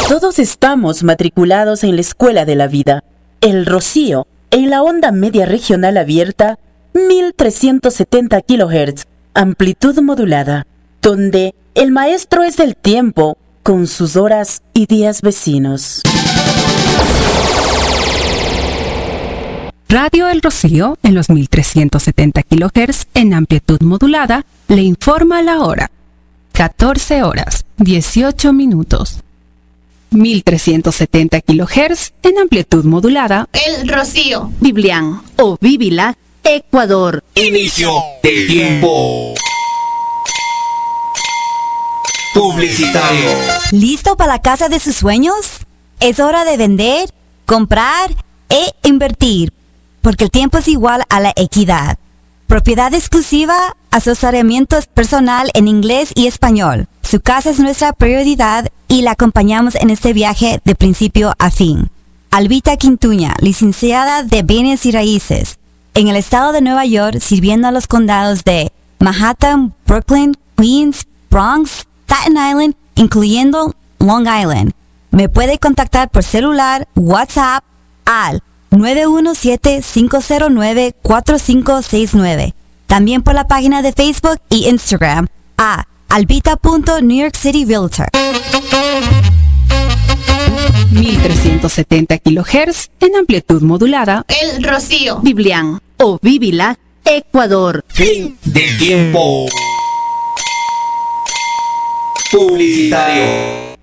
Todos estamos matriculados en la escuela de la vida. El Rocío, en la onda media regional abierta, 1370 kHz, amplitud modulada, donde el maestro es el tiempo, con sus horas y días vecinos. Radio El Rocío, en los 1370 kHz, en amplitud modulada, le informa la hora. 14 horas, 18 minutos. 1370 kHz en amplitud modulada. El Rocío. Biblián o Bibilac, Ecuador. Inicio del tiempo publicitario. ¿Listo para la casa de sus sueños? Es hora de vender, comprar e invertir, porque el tiempo es igual a la equidad. Propiedad exclusiva, asesoramiento personal en inglés y español. Su casa es nuestra prioridad y la acompañamos en este viaje de principio a fin. Albita Quintuña, licenciada de Bienes y Raíces, en el estado de Nueva York, sirviendo a los condados de Manhattan, Brooklyn, Queens, Bronx, Staten Island, incluyendo Long Island. Me puede contactar por celular, WhatsApp, al 917-509-4569. También por la página de Facebook y Instagram a albita.newyorkcityrealtor. 1370 kHz en amplitud modulada. El Rocío. Biblián o Bibilac, Ecuador. Fin del tiempo publicitario.